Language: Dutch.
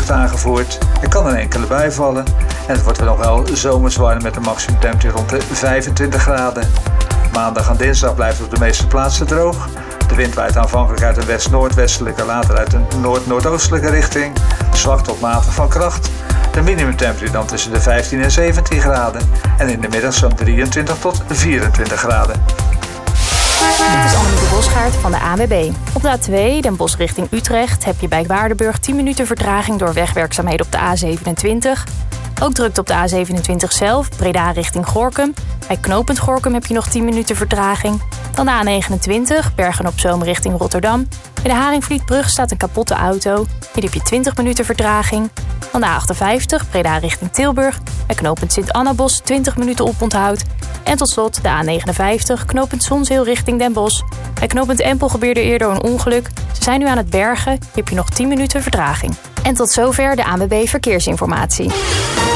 lucht aangevoerd. Er kan een enkele bui vallen. En het wordt nog wel zomers warm met een maximumtemperatuur rond de 25 graden. Maandag en dinsdag blijft het op de meeste plaatsen droog. De wind waait aanvankelijk uit een west-noordwestelijke, later uit een noord-noordoostelijke richting. Zwak tot matig van kracht. De minimumtemperatuur dan tussen de 15 en 17 graden. En in de middag zo'n 23 tot 24 graden. Dit is Annemieke Bosgaard van de ANWB. Op de A2, Den Bosch richting Utrecht, heb je bij Waardenburg 10 minuten vertraging door wegwerkzaamheden op de A27. Ook drukt op de A27 zelf, Breda richting Gorinchem. Bij knooppunt Gorinchem heb je nog 10 minuten vertraging. Dan de A29, Bergen-op-Zoom richting Rotterdam. Bij de Haringvlietbrug staat een kapotte auto. Hier heb je 20 minuten vertraging. Dan de A58, Breda richting Tilburg. Bij knooppunt Sint-Annabos 20 minuten oponthoud. En tot slot de A59, knooppunt Zonzeel richting Den Bosch. Bij knooppunt Empel gebeurde eerder een ongeluk. Ze zijn nu aan het bergen. Hier heb je nog 10 minuten vertraging. En tot zover de ANWB Verkeersinformatie.